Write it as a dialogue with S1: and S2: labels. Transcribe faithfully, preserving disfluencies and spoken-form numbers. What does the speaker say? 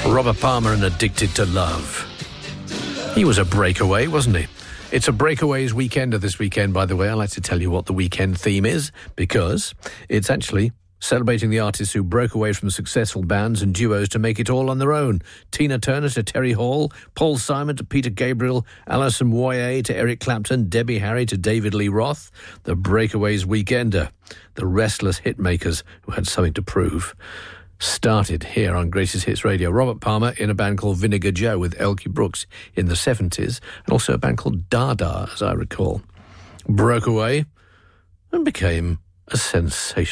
S1: Robert Palmer and Addicted to Love. He was a breakaway, wasn't he? It's a breakaways weekender this weekend, by the way. I'd like to tell you what the weekend theme is, because it's actually celebrating the artists who broke away from successful bands and duos to make it all on their own. Tina Turner to Terry Hall, Paul Simon to Peter Gabriel, Alison Moyet to Eric Clapton, Debbie Harry to David Lee Roth. The breakaways weekender. The restless hitmakers who had something to prove. Started here on Greatest Hits Radio. Robert Palmer in a band called Vinegar Joe with Elkie Brooks in the seventies, and also a band called Dada, as I recall. Broke away and became a sensation.